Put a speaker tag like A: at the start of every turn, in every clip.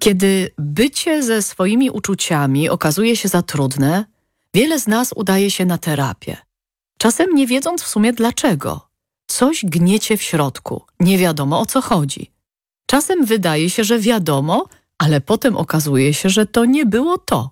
A: Kiedy bycie ze swoimi uczuciami okazuje się za trudne, wiele z nas udaje się na terapię. Czasem nie wiedząc w sumie dlaczego. Coś gniecie w środku, nie wiadomo o co chodzi. Czasem wydaje się, że wiadomo, ale potem okazuje się, że to nie było to.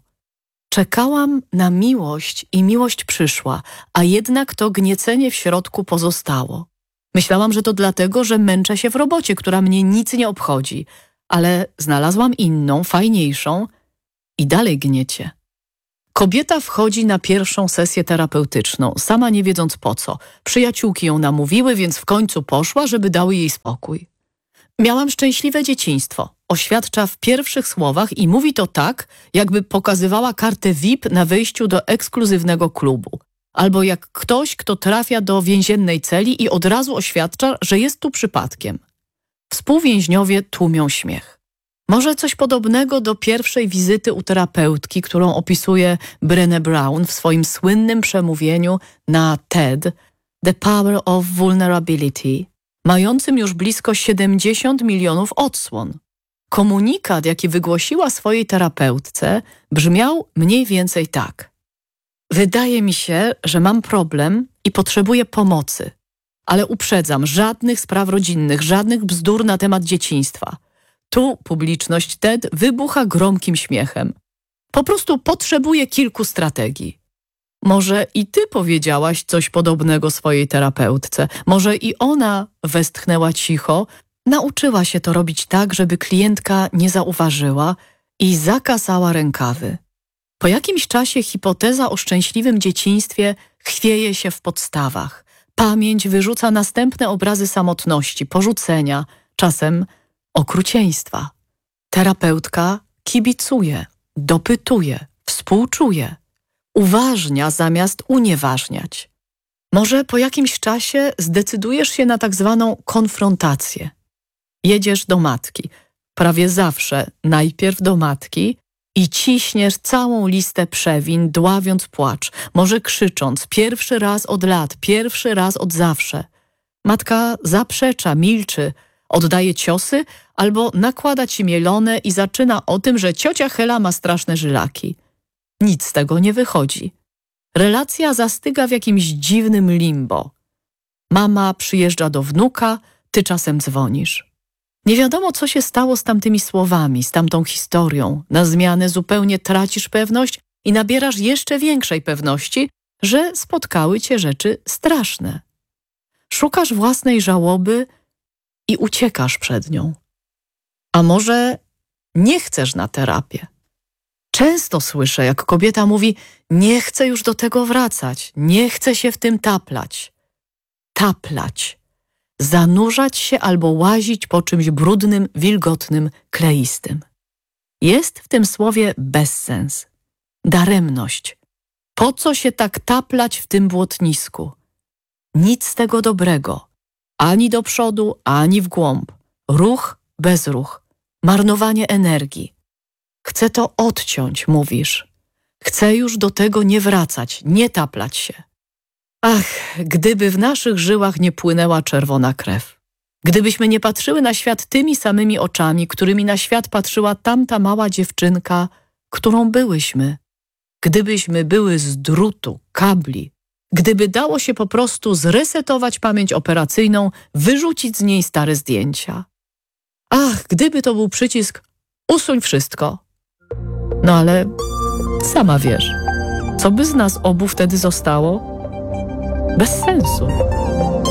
A: Czekałam na miłość i miłość przyszła, a jednak to gniecenie w środku pozostało. Myślałam, że to dlatego, że męczę się w robocie, która mnie nic nie obchodzi, ale znalazłam inną, fajniejszą i dalej gniecie. Kobieta wchodzi na pierwszą sesję terapeutyczną, sama nie wiedząc po co. Przyjaciółki ją namówiły, więc w końcu poszła, żeby dały jej spokój. Miałam szczęśliwe dzieciństwo, oświadcza w pierwszych słowach i mówi to tak, jakby pokazywała kartę VIP na wejściu do ekskluzywnego klubu. Albo jak ktoś, kto trafia do więziennej celi i od razu oświadcza, że jest tu przypadkiem. Współwięźniowie tłumią śmiech. Może coś podobnego do pierwszej wizyty u terapeutki, którą opisuje Brené Brown w swoim słynnym przemówieniu na TED The Power of Vulnerability, mającym już blisko 70 milionów odsłon. Komunikat, jaki wygłosiła swojej terapeutce, brzmiał mniej więcej tak. Wydaje mi się, że mam problem i potrzebuję pomocy, ale uprzedzam, żadnych spraw rodzinnych, żadnych bzdur na temat dzieciństwa. Tu publiczność TED wybucha gromkim śmiechem. Po prostu potrzebuję kilku strategii. Może i ty powiedziałaś coś podobnego swojej terapeutce. Może i ona westchnęła cicho, nauczyła się to robić tak, żeby klientka nie zauważyła i zakasała rękawy. Po jakimś czasie hipoteza o szczęśliwym dzieciństwie chwieje się w podstawach. Pamięć wyrzuca następne obrazy samotności, porzucenia, czasem okrucieństwa. Terapeutka kibicuje, dopytuje, współczuje. Uważnia zamiast unieważniać. Może po jakimś czasie zdecydujesz się na tak zwaną konfrontację. Jedziesz do matki, prawie zawsze najpierw do matki i ciśniesz całą listę przewin, dławiąc płacz, może krzycząc, pierwszy raz od lat, pierwszy raz od zawsze. Matka zaprzecza, milczy, oddaje ciosy albo nakłada ci mielone i zaczyna o tym, że ciocia Hela ma straszne żylaki. Nic z tego nie wychodzi. Relacja zastyga w jakimś dziwnym limbo. Mama przyjeżdża do wnuka, ty czasem dzwonisz. Nie wiadomo, co się stało z tamtymi słowami, z tamtą historią. Na zmianę zupełnie tracisz pewność i nabierasz jeszcze większej pewności, że spotkały cię rzeczy straszne. Szukasz własnej żałoby i uciekasz przed nią. A może nie chcesz na terapię? Często słyszę, jak kobieta mówi, nie chcę już do tego wracać, nie chcę się w tym taplać. Taplać. Zanurzać się albo łazić po czymś brudnym, wilgotnym, kleistym. Jest w tym słowie bezsens, daremność. Po co się tak taplać w tym błotnisku? Nic z tego dobrego. Ani do przodu, ani w głąb. Ruch, bezruch. Marnowanie energii. Chcę to odciąć, mówisz. Chcę już do tego nie wracać, nie taplać się. Ach, gdyby w naszych żyłach nie płynęła czerwona krew. Gdybyśmy nie patrzyły na świat tymi samymi oczami, którymi na świat patrzyła tamta mała dziewczynka, którą byłyśmy. Gdybyśmy były z drutu, kabli. Gdyby dało się po prostu zresetować pamięć operacyjną, wyrzucić z niej stare zdjęcia. Ach, gdyby to był przycisk usuń wszystko. No ale sama wiesz, co by z nas obu wtedy zostało? Bez sensu.